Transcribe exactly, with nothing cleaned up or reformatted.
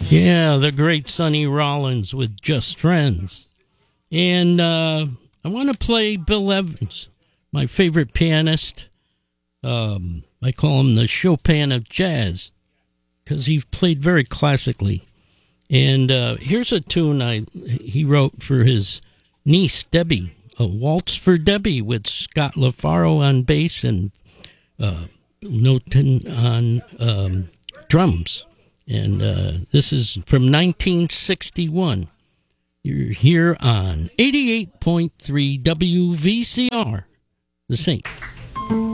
Yeah, the great Sonny Rollins with Just Friends. And uh, I want to play Bill Evans, my favorite pianist. Um, I call him the Chopin of jazz because he played very classically. And uh, here's a tune I he wrote for his niece, Debbie, a Waltz for Debbie with Scott LaFaro on bass and uh, Noten on um, drums. And uh, this is from nineteen sixty-one. You're here on eighty-eight point three W V C R, The Saint.